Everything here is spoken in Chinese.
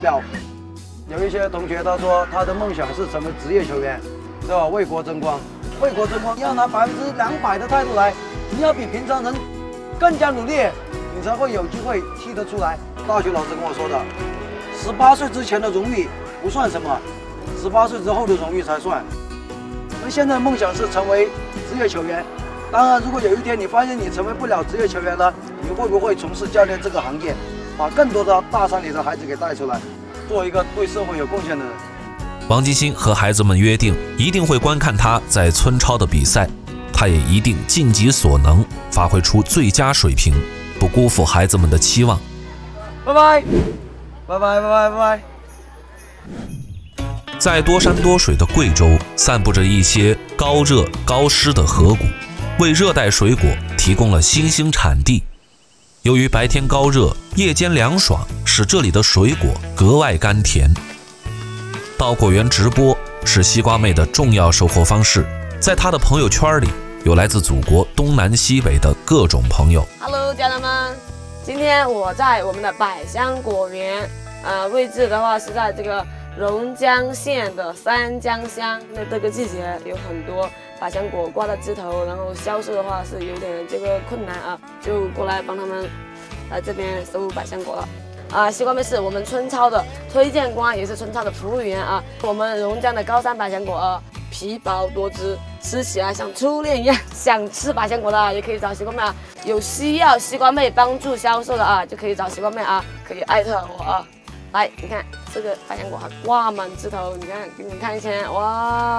表。有一些同学他说他的梦想是成为职业球员，是吧？为国争光，为国争光，你要拿200%的态度来，你要比平常人更加努力，你才会有机会踢得出来。大学老师跟我说的，18岁之前的荣誉不算什么，18岁之后的荣誉才算。那现在的梦想是成为职业球员。当然，如果有一天你发现你成为不了职业球员了，你会不会从事教练这个行业，把更多的大山里的孩子给带出来，做一个对社会有贡献的人？ 王金星和孩子们约定，一定会观看他在村超的比赛，他也一定尽己所能，发挥出最佳水平，不辜负孩子们的期望。 拜拜，拜拜，拜拜，拜拜。 在多山多水的贵州，散布着一些高热高湿的河谷，为热带水果提供了新兴产地。由于白天高热，夜间凉爽，使这里的水果格外甘甜。到果园直播是西瓜妹的重要收获方式，在她的朋友圈里，有来自祖国东南西北的各种朋友。 Hello， 家人们，今天我在我们的百香果园，位置的话是在这个榕江县的三江乡。那这个季节有很多百香果挂在枝头，然后销售的话是有点这个困难啊，就过来帮他们来这边收百香果了。西瓜妹是我们村超的推荐官，也是村超的服务员啊。我们榕江的高山百香果皮薄多汁，吃起来像初恋一样。想吃百香果的也可以找西瓜妹啊，有需要西瓜妹帮助销售的就可以找西瓜妹啊，可以艾特我啊。来，你看这个百香果还挂满枝头，你看，给你看一下，哇！